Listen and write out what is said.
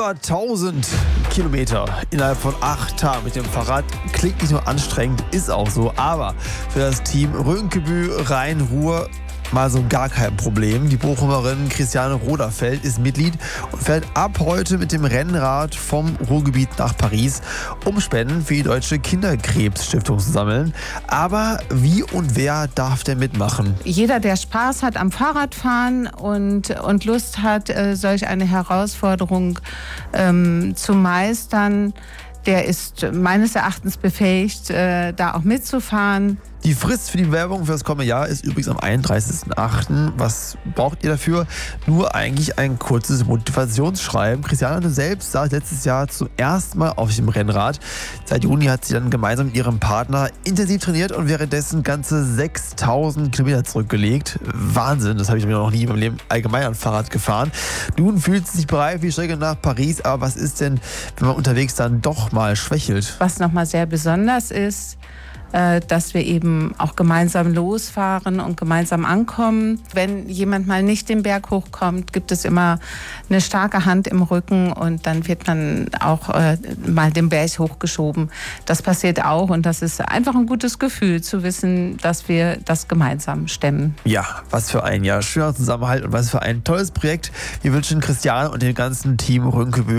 Über 1000 Kilometer innerhalb von 8 Tagen mit dem Fahrrad. Klingt nicht nur anstrengend, ist auch so. Aber für das Team Rönkebü Rhein-Ruhr mal so gar kein Problem. Die Bochumerin Christiane Roderfeld ist Mitglied und fährt ab heute mit dem Rennrad vom Ruhrgebiet nach Paris, um Spenden für die Deutsche Kinderkrebsstiftung zu sammeln. Aber wie und wer darf denn mitmachen? Jeder, der Spaß hat am Fahrradfahren und Lust hat, solch eine Herausforderung zu meistern, der ist meines Erachtens befähigt, da auch mitzufahren. Die Frist für die Bewerbung für das kommende Jahr ist übrigens am 31.08. Was braucht ihr dafür? Nur eigentlich ein kurzes Motivationsschreiben. Christiane selbst saß letztes Jahr zum ersten Mal auf dem Rennrad. Seit Juni hat sie dann gemeinsam mit ihrem Partner intensiv trainiert und währenddessen ganze 6000 Kilometer zurückgelegt. Wahnsinn, das habe ich mir noch nie in meinem Leben allgemein an Fahrrad gefahren. Nun fühlt sie sich bereit für die Strecke nach Paris. Aber was ist denn, wenn man unterwegs dann doch mal schwächelt? Was nochmal sehr besonders ist, dass wir eben auch gemeinsam losfahren und gemeinsam ankommen. Wenn jemand mal nicht den Berg hochkommt, gibt es immer eine starke Hand im Rücken und dann wird man auch mal den Berg hochgeschoben. Das passiert auch und das ist einfach ein gutes Gefühl zu wissen, dass wir das gemeinsam stemmen. Ja, was für ein schöner Zusammenhalt und was für ein tolles Projekt. Wir wünschen Christiane und dem ganzen Team Rönkebü